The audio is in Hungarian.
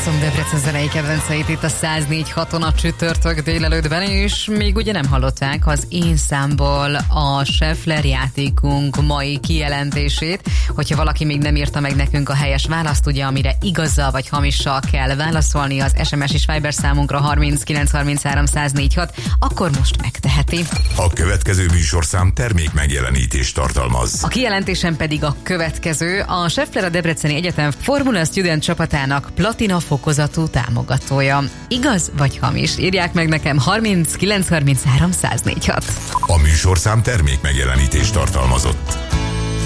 Játszom Debrecen zenei kedvenceit itt a 104.6-on a csütörtök délelőttben, és még ugye nem hallották az én számból a Scheffler játékunk mai kijelentését. Hogyha valaki még nem írta meg nekünk a helyes választ, ugye amire igazzal vagy hamissal kell válaszolni az SMS és Viber számunkra 39 33 104.6, akkor most megteheti. A következő műsorszám termék megjelenítést tartalmaz. A kijelentésem pedig a következő. A Scheffler a Debreceni Egyetem Formula Student csapatának platina fokozatú támogatója. Igaz vagy hamis? Írják meg nekem 39 33 104.6. A műsorszám termék megjelenítést tartalmazott.